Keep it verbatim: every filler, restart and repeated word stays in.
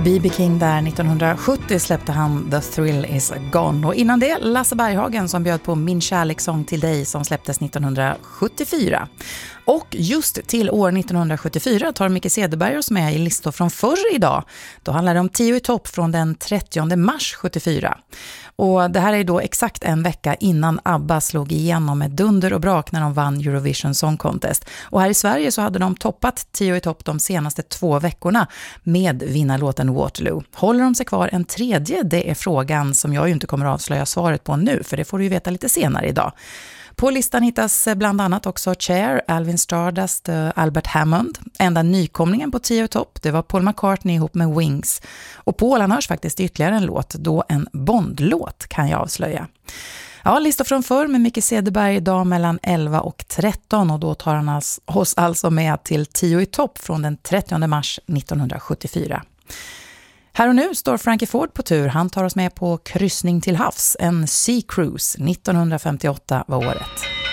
B B King där nittonhundrasjuttio släppte han The Thrill Is Gone. Och innan det Lasse Berghagen som bjöd på Min kärlekssång till dig som släpptes nittonhundrasjuttiofyra. Och just till år nittonhundrasjuttiofyra tar Micke Cederberg oss med i listor från förr idag. Då handlar det om tio i topp från den trettionde mars sjuttiofyra. Och det här är då exakt en vecka innan ABBA slog igenom med dunder och brak när de vann Eurovision Song Contest. Och här i Sverige så hade de toppat tio i topp de senaste två veckorna med vinnarlåten Waterloo. Håller de sig kvar en tredje? Det är frågan som jag ju inte kommer att avslöja svaret på nu, för det får du ju veta lite senare idag. På listan hittas bland annat också Cher, Alvin Stardust, Albert Hammond. Enda nykomlingen på tio topp, det var Paul McCartney ihop med Wings. Och på han hörs faktiskt ytterligare en låt, då en Bond-låt kan jag avslöja. Ja, listor från förr med Micke Cederberg idag mellan elva och tretton och då tar han oss alltså med till tio i topp från den trettionde mars nittonhundrasjuttiofyra. Här och nu står Frankie Ford på tur. Han tar oss med på kryssning till havs. En Sea Cruise nittonhundrafemtioåtta var året.